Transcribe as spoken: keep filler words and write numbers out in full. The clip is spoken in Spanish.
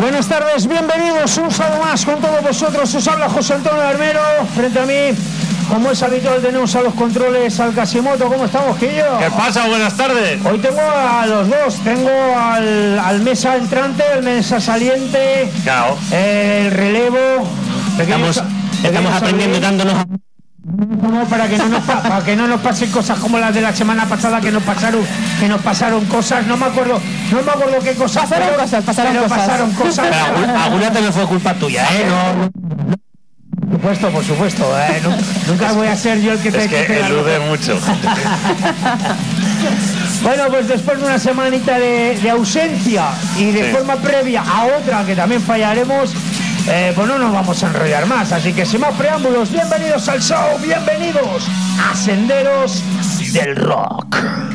Buenas tardes, bienvenidos un sábado más con todos vosotros. Os habla José Antonio Armero. Frente a mí, como es habitual, tenemos a los controles al Casimoto. ¿Cómo estamos, Quillo? ¿Qué pasa? Buenas tardes. Hoy tengo a los dos. Tengo al, al mesa entrante, el mesa saliente, Claro. el relevo. Estamos, estamos aprendiendo dándonos a... No, para que no nos pa- para que no nos pasen cosas como las de la semana pasada, que nos pasaron que nos pasaron cosas, no me acuerdo no me acuerdo qué cosas Pasaron pero- cosas, pasaron pero cosas. pasaron cosas. Pero alguna, alguna también fue culpa tuya, ¿eh? No, Por supuesto, por supuesto, eh, nu- nunca voy a ser yo el que te Es que te la- elude mucho. Bueno, pues después de una semanita de, de ausencia y de Sí. forma previa a otra que también fallaremos, eh, pues no nos vamos a enrollar más. Así que sin más preámbulos, bienvenidos al show, bienvenidos a Senderos del Rock.